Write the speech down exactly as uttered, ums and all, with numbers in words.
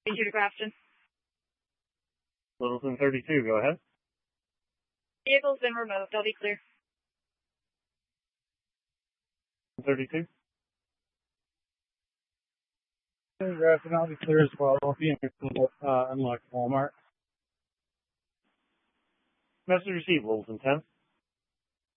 Ranger to Grafton. Littleton thirty-two, go ahead. Vehicle's been removed. I'll be clear. thirty-two. Grafton, I'll be clear as well. I'll be in uh, unlocked Walmart. Message received, Littleton ten.